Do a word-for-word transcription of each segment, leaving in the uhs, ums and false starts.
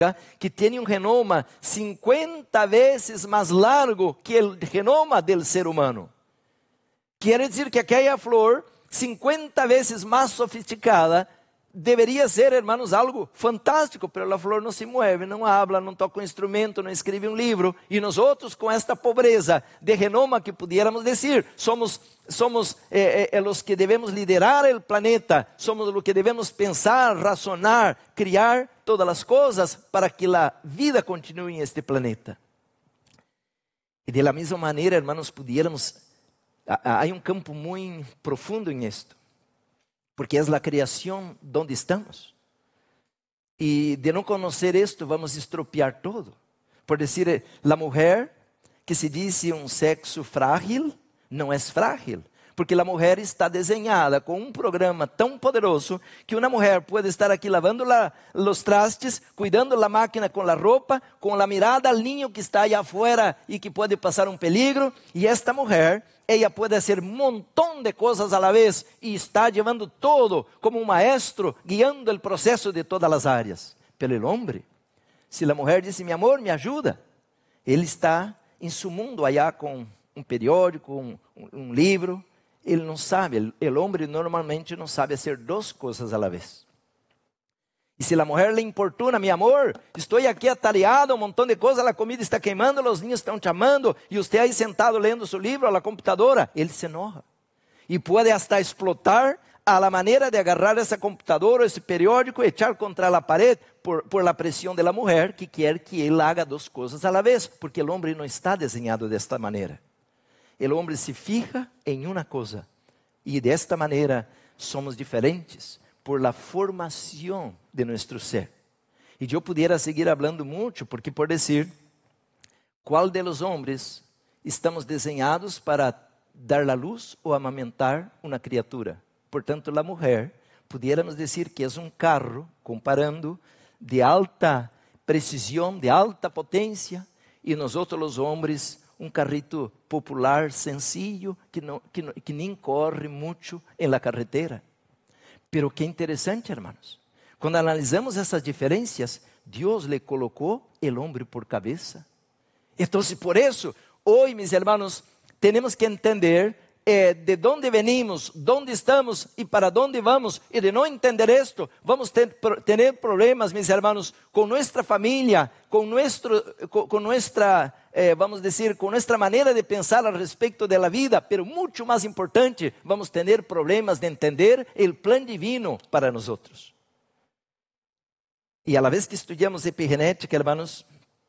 que tem um genoma cincuenta vezes mais largo que o genoma do ser humano. Quer dizer que aquela flor, cincuenta vezes mais sofisticada, deveria ser, hermanos, algo fantástico, pero a flor não se mueve, não habla, não toca um instrumento, não escreve um livro, e nós outros com esta pobreza de genoma que pudiéramos dizer, somos, somos eh, eh, os que devemos liderar o planeta, somos os que devemos pensar, razonar, criar todas as coisas para que a vida continue em este planeta. E de la mesma maneira, hermanos, pudiéramos, há um campo muito profundo em isto, porque é a criação onde estamos. E de não conhecer isto, vamos estropiar todo. Por dizer, a mulher que se diz um sexo frágil, não é frágil. Porque a mulher está desenhada com um programa tão poderoso que uma mulher pode estar aqui lavando la, os trastes, cuidando da máquina com a roupa, com a mirada ao ninho que está aí afuera e que pode passar um peligro. E esta mulher, ela pode fazer um montão de coisas à la vez e está levando todo como um maestro, guiando o processo de todas as áreas. Pero o homem, se a mulher diz, meu amor, me ajuda, ele está em seu mundo allá com um periódico, um, um livro. Ele não sabe, o homem normalmente não sabe fazer duas coisas à la vez. E se a mulher lhe importuna, meu amor, estou aqui atareado, um montão de coisas, a comida está queimando, os niños estão chamando, e você aí sentado lendo seu livro, a computadora, ele se enoja. E pode hasta explotar a la maneira de agarrar essa computadora, esse periódico, e echar contra a pared, por, por la pressão da mulher, que quer que ele haga duas coisas à la vez, porque o homem não está desenhado desta maneira. O homem se fija em uma coisa, e desta maneira somos diferentes por la formação de nosso ser. E eu pudiera seguir falando muito, porque por dizer, qual de los homens estamos desenhados para dar la luz ou amamentar uma criatura? Portanto, a mulher, pudiéramos dizer que é um carro, comparando, de alta precisão, de alta potência, e nós outros, os homens, um carrito popular, sencillo, que, não, que, não, que nem corre muito em la carretera. Pero que interessante, hermanos. Quando analisamos essas diferenças, Deus le colocou o homem por cabeça. Então, por isso, hoje, meus irmãos, temos que entender eh, de onde venimos, onde estamos e para onde vamos. E de não entender isto, vamos ter, ter problemas, meus irmãos, com nossa família, com, nuestro, com, com nossa... Eh, vamos dizer, com nossa maneira de pensar a respeito da vida, pero muito mais importante, vamos ter problemas de entender o plano divino para nós outros. E a la vez que estudamos epigenética, hermanos,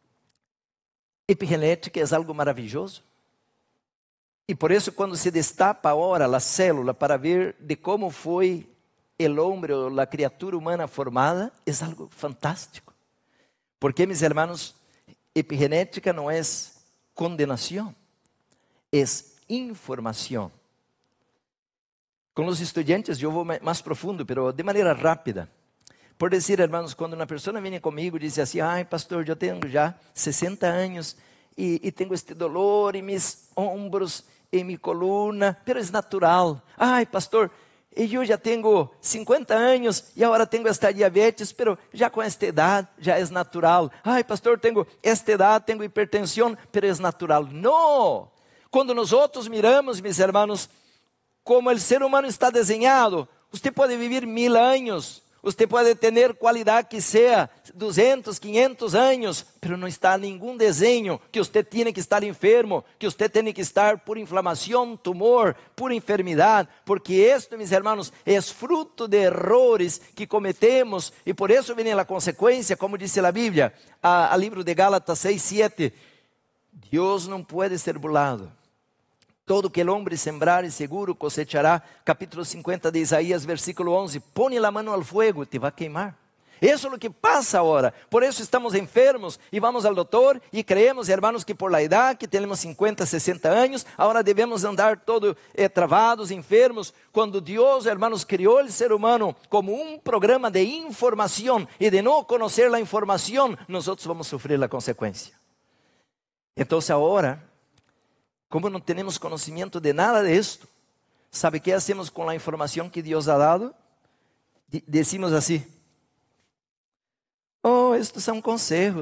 epigenética é algo maravilhoso. E por isso, quando se destapa agora a célula para ver de como foi o homem ou a criatura humana formada, é algo fantástico. Porque, meus irmãos, epigenética não é condenação, é informação. Com os estudantes eu vou mais profundo, mas de maneira rápida. Por dizer, irmãos, quando uma pessoa vem comigo e diz assim, ai pastor, eu tenho já sessenta anos e, e tenho este dolor em meus ombros, em minha coluna, pero é natural. Ai pastor, eu já tenho cincuenta anos e agora tenho esta diabetes, pero já com esta idade já é natural. Ai pastor, tenho esta idade, tenho hipertensão, pero é natural. Não! Quando nós outros miramos, meus irmãos, como o ser humano está desenhado, você pode viver mil anos, você pode ter qualidade que seja duzentos, quinhentos anos, pero não está nenhum desenho que você tenha que estar enfermo, que você tenha que estar por inflamação, tumor, por enfermidade, porque isto, meus irmãos, é fruto de errores que cometemos, e por isso vem a consequência, como diz a Bíblia, a, a livro de Gálatas seis, sete, Deus não pode ser burlado. Todo que o homem sembrar, seguro cosechará. Capítulo cincuenta de Isaías, versículo onze. Põe a mão ao fogo, te vai queimar. Isso é o que passa agora. Por isso estamos enfermos e vamos ao doutor e creemos, hermanos, que por la idade, que temos cincuenta, sessenta anos, agora devemos andar todos eh, travados, enfermos. Quando Deus, hermanos, criou o ser humano como um programa de informação e de não conhecer a informação, nós outros vamos sofrer a consequência. Então, agora, como não temos conhecimento de nada disto, ¿sabe qué hacemos com a informação que Deus ha dado? Decimos assim: Oh, estes são conselhos.